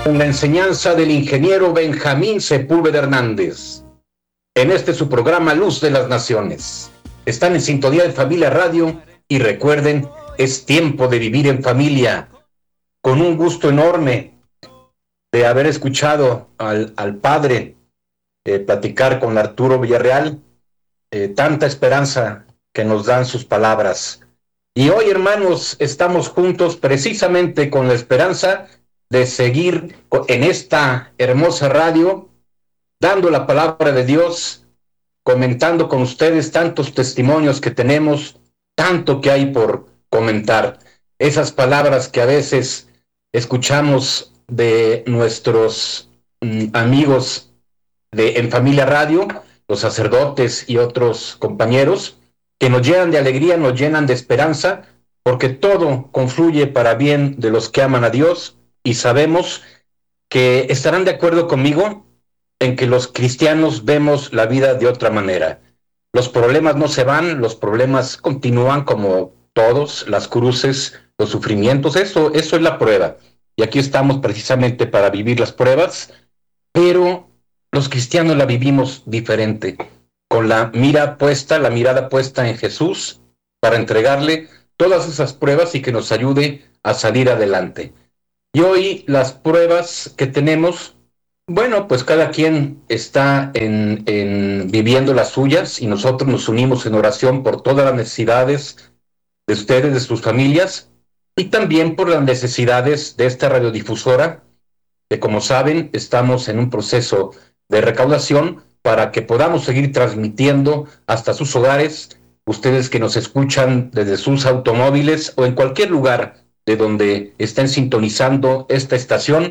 Con la enseñanza del ingeniero Benjamín Sepúlveda Hernández. En este su programa Luz de las Naciones. Están en sintonía de Familia Radio y recuerden, es tiempo de vivir en familia. Con un gusto enorme de haber escuchado al padre platicar con Arturo Villarreal, tanta esperanza que nos dan sus palabras. Y hoy, hermanos, estamos juntos precisamente con la esperanza de seguir en esta hermosa radio, dando la palabra de Dios, comentando con ustedes tantos testimonios que tenemos, tanto que hay por comentar. Esas palabras que a veces escuchamos de nuestros amigos en Familia Radio, los sacerdotes y otros compañeros, que nos llenan de alegría, nos llenan de esperanza, porque todo confluye para bien de los que aman a Dios. Y sabemos que estarán de acuerdo conmigo en que los cristianos vemos la vida de otra manera. Los problemas no se van, los problemas continúan como todos, las cruces, los sufrimientos, eso es la prueba. Y aquí estamos precisamente para vivir las pruebas, pero los cristianos la vivimos diferente, con la mirada puesta en Jesús, para entregarle todas esas pruebas y que nos ayude a salir adelante. Y hoy las pruebas que tenemos, bueno, pues cada quien está viviendo las suyas y nosotros nos unimos en oración por todas las necesidades de ustedes, de sus familias, y también por las necesidades de esta radiodifusora, que como saben estamos en un proceso de recaudación para que podamos seguir transmitiendo hasta sus hogares, ustedes que nos escuchan desde sus automóviles o en cualquier lugar de donde estén sintonizando esta estación,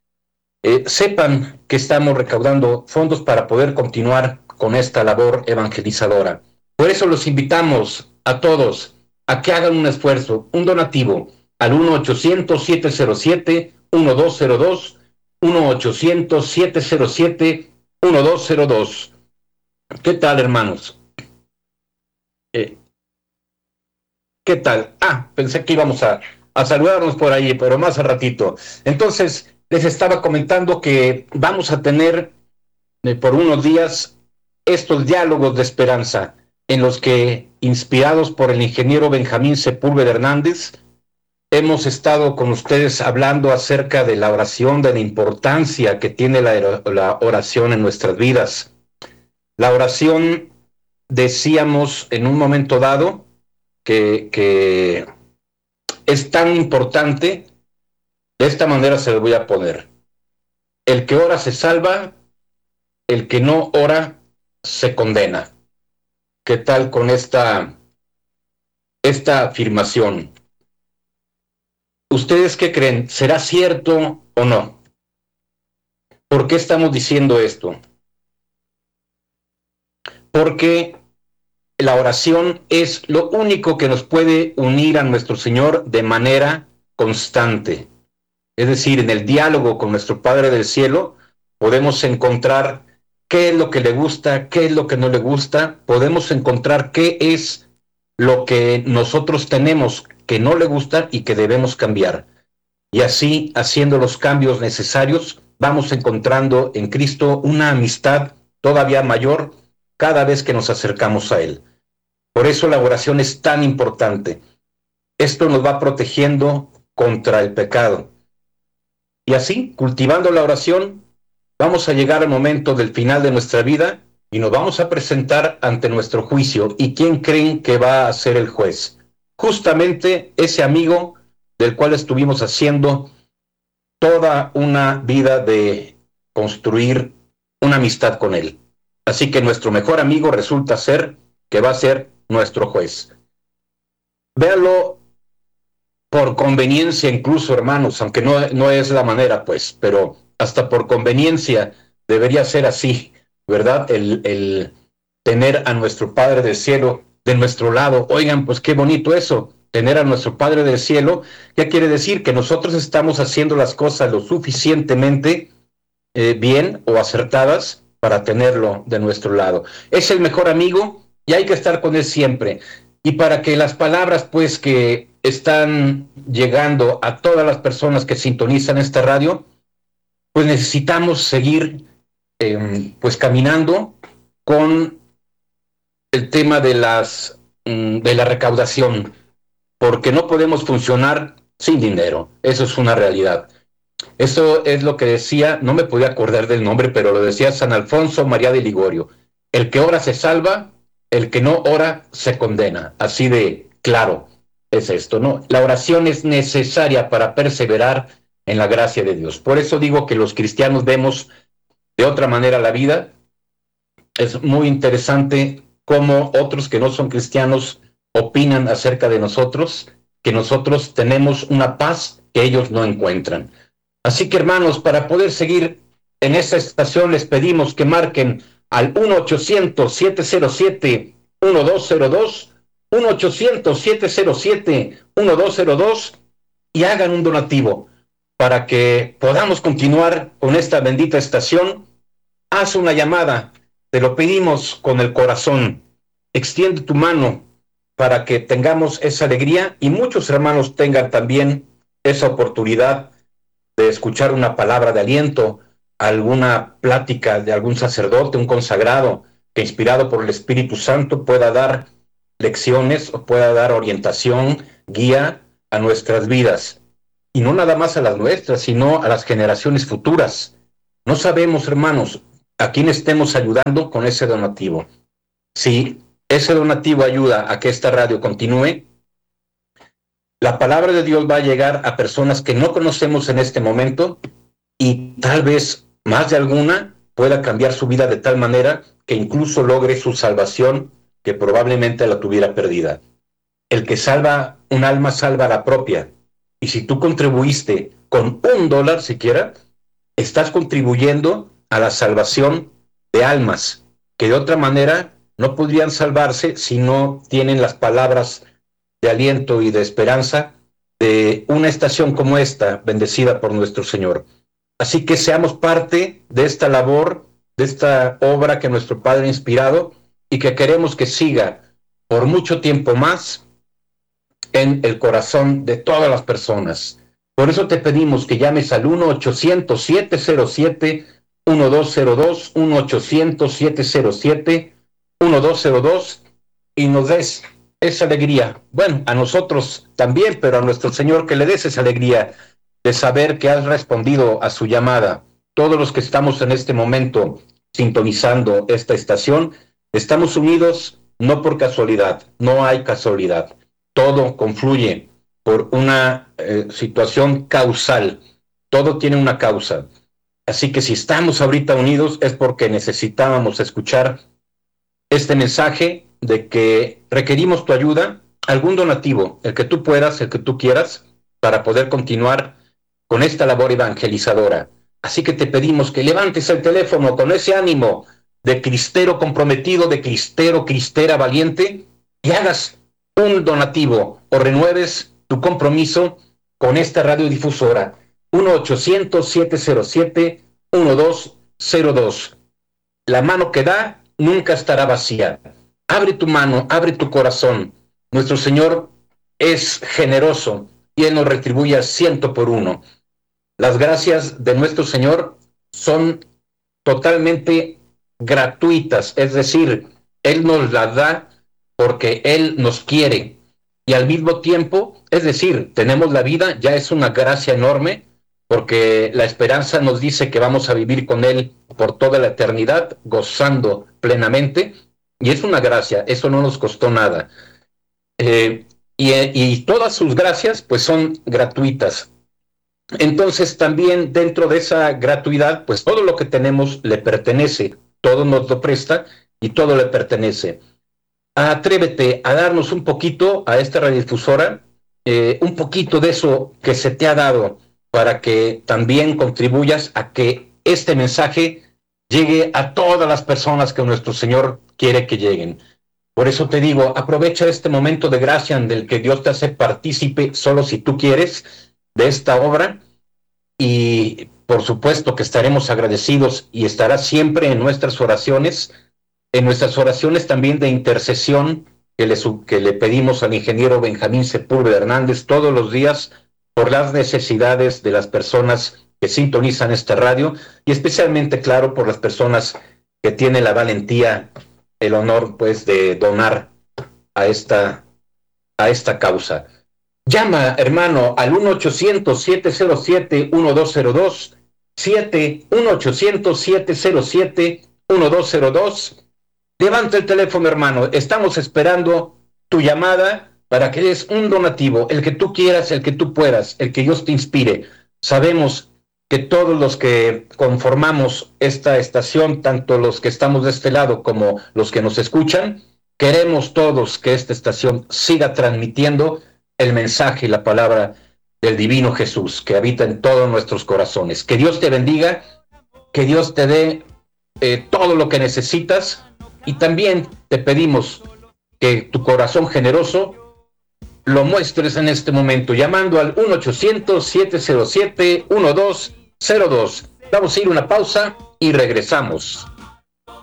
sepan que estamos recaudando fondos para poder continuar con esta labor evangelizadora. Por eso los invitamos a todos a que hagan un esfuerzo, un donativo al 1-800-707-1202, 1-800-707-1202. ¿Qué tal, hermanos? ¿Qué tal? Pensé que íbamos a saludarnos por ahí, pero más al ratito. Entonces, les estaba comentando que vamos a tener por unos días estos diálogos de esperanza, en los que, inspirados por el ingeniero Benjamín Sepúlveda Hernández, hemos estado con ustedes hablando acerca de la oración, de la importancia que tiene la oración en nuestras vidas. La oración, decíamos en un momento dado, que es tan importante. De esta manera se lo voy a poner: el que ora se salva, el que no ora se condena. ¿Qué tal con esta afirmación? ¿Ustedes qué creen? ¿Será cierto o no? ¿Por qué estamos diciendo esto? Porque la oración es lo único que nos puede unir a nuestro Señor de manera constante. Es decir, en el diálogo con nuestro Padre del Cielo podemos encontrar qué es lo que le gusta, qué es lo que no le gusta, podemos encontrar qué es lo que nosotros tenemos que no le gusta y que debemos cambiar. Y así, haciendo los cambios necesarios, vamos encontrando en Cristo una amistad todavía mayor cada vez que nos acercamos a Él. Por eso la oración es tan importante. Esto nos va protegiendo contra el pecado. Y así, cultivando la oración, vamos a llegar al momento del final de nuestra vida y nos vamos a presentar ante nuestro juicio. ¿Y quién creen que va a ser el juez? Justamente ese amigo del cual estuvimos haciendo toda una vida de construir una amistad con él. Así que nuestro mejor amigo resulta ser que va a ser nuestro juez. Véanlo por conveniencia incluso, hermanos, aunque no es la manera, pues, pero hasta por conveniencia debería ser así, ¿verdad? El tener a nuestro Padre del Cielo de nuestro lado. Oigan, pues qué bonito eso, tener a nuestro Padre del Cielo. ¿Qué quiere decir? Que nosotros estamos haciendo las cosas lo suficientemente bien o acertadas para tenerlo de nuestro lado. Es el mejor amigo y hay que estar con él siempre. Y para que las palabras, pues, que están llegando a todas las personas que sintonizan esta radio, pues necesitamos seguir pues caminando con el tema de la recaudación, porque no podemos funcionar sin dinero. Eso es una realidad. Eso es lo que decía, no me podía acordar del nombre, pero lo decía San Alfonso María de Ligorio. El que ora se salva, el que no ora se condena. Así de claro es esto, ¿no? La oración es necesaria para perseverar en la gracia de Dios. Por eso digo que los cristianos vemos de otra manera la vida. Es muy interesante cómo otros que no son cristianos opinan acerca de nosotros, que nosotros tenemos una paz que ellos no encuentran. Así que, hermanos, para poder seguir en esta estación, les pedimos que marquen al 1-800-707-1202, 1-800-707-1202 y hagan un donativo para que podamos continuar con esta bendita estación. Haz una llamada, te lo pedimos con el corazón. Extiende tu mano para que tengamos esa alegría y muchos hermanos tengan también esa oportunidad de escuchar una palabra de aliento, alguna plática de algún sacerdote, un consagrado, que inspirado por el Espíritu Santo pueda dar lecciones o pueda dar orientación, guía a nuestras vidas. Y no nada más a las nuestras, sino a las generaciones futuras. No sabemos, hermanos, a quién estemos ayudando con ese donativo. Si ese donativo ayuda a que esta radio continúe, la palabra de Dios va a llegar a personas que no conocemos en este momento y tal vez más de alguna pueda cambiar su vida de tal manera que incluso logre su salvación que probablemente la tuviera perdida. El que salva un alma salva la propia. Y si tú contribuiste con $1 siquiera, estás contribuyendo a la salvación de almas que de otra manera no podrían salvarse si no tienen las palabras de aliento y de esperanza de una estación como esta, bendecida por nuestro Señor. Así que seamos parte de esta labor, de esta obra que nuestro Padre ha inspirado y que queremos que siga por mucho tiempo más en el corazón de todas las personas. Por eso te pedimos que llames al 1-800-707-1202, 1-800-707-1202 y nos des esa alegría. Bueno, a nosotros también, pero a nuestro Señor que le des esa alegría de saber que has respondido a su llamada. Todos los que estamos en este momento sintonizando esta estación, estamos unidos no por casualidad, no hay casualidad. Todo confluye por una situación causal. Todo tiene una causa. Así que si estamos ahorita unidos es porque necesitábamos escuchar este mensaje de que requerimos tu ayuda, algún donativo, el que tú puedas, el que tú quieras, para poder continuar con esta labor evangelizadora. Así que te pedimos que levantes el teléfono con ese ánimo de cristero comprometido, de cristera valiente, y hagas un donativo o renueves tu compromiso con esta radiodifusora. 1-800-707-1202. La mano que da nunca estará vacía. Abre tu mano, abre tu corazón. Nuestro Señor es generoso y Él nos retribuye a 100 por 1. Las gracias de nuestro Señor son totalmente gratuitas, es decir, Él nos las da porque Él nos quiere y al mismo tiempo, es decir, tenemos la vida, ya es una gracia enorme porque la esperanza nos dice que vamos a vivir con Él por toda la eternidad, gozando plenamente, y es una gracia, eso no nos costó nada. Y todas sus gracias pues son gratuitas. Entonces también dentro de esa gratuidad, pues todo lo que tenemos le pertenece, todo nos lo presta y todo le pertenece. Atrévete a darnos un poquito a esta radiodifusora, un poquito de eso que se te ha dado para que también contribuyas a que este mensaje llegue a todas las personas que nuestro Señor quiere que lleguen. Por eso te digo, aprovecha este momento de gracia en el que Dios te hace partícipe, solo si tú quieres, de esta obra, y por supuesto que estaremos agradecidos y estará siempre en nuestras oraciones también de intercesión que le pedimos al ingeniero Benjamín Sepúlveda Hernández todos los días por las necesidades de las personas que sintonizan esta radio, y especialmente, claro, por las personas que tienen la valentía, el honor, pues, de donar a esta causa. Llama, hermano, al 1-800-707-1202, 1-800-707-1202. Levanta el teléfono, hermano. Estamos esperando tu llamada para que des un donativo, el que tú quieras, el que tú puedas, el que Dios te inspire. Sabemos que todos los que conformamos esta estación, tanto los que estamos de este lado como los que nos escuchan, queremos todos que esta estación siga transmitiendo el mensaje y la palabra del divino Jesús que habita en todos nuestros corazones. Que Dios te bendiga, que Dios te dé todo lo que necesitas, y también te pedimos que tu corazón generoso lo muestres en este momento llamando al 1-800-707-1202. Vamos a ir a una pausa y regresamos.